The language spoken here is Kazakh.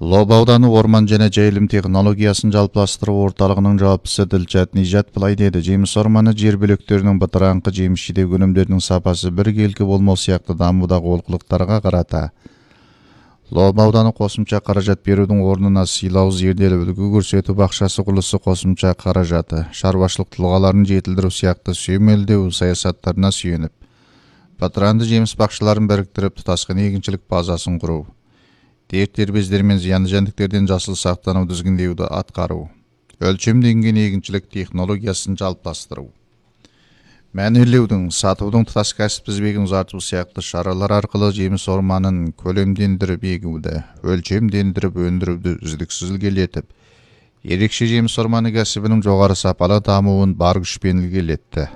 Лоба ауданы орман және жайылым технологиясын жалпыластыру орталығының жауаптысы Дилшат Нижат былай деді. Жеміс орманы жер бөліктерінің бытыраңқы жеміс жидек өнімдерінің сапасы біркелкі болмау сияқты дамудағы олқылықтарға қарата Лоба ауданы қосымша қаражат берудің орнына сыйлау, зерделі үлгі көрсету бақшасы құрылысы қосымша қаражаты, шаруашылық тұлғаларын жетілдіру сияқты сүйемелдеу саясаттарына сүйеніп, бытыранды жеміс бақшаларын біріктіріп, тұтасқан егіншілік базасын құру, дерт-дербездер мен зиянды жәндіктерден жасыл сақтану тізгіндеуді атқару, өлшемделген егіншілік технологиясын жалпыластыру, мәнерлеудің, сатудың тұтас кәсіп тізбегін ұзарту сияқты шаралар арқылы жеміс орманын көлемдендіріп егуді, өлшемдендіріп өндіруді үздіксіз ілгерілетіп, ерекше жеміс орманы кәсібінің жоғары сапалы дамуын бар күшпен ілгерілетті.